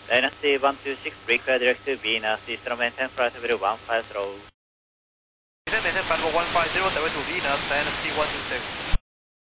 Dynasty 126, break clear direct to Venus, Eastern maintain flight level 150. Maintain flight level 150, direct to Venus, Dynasty 126.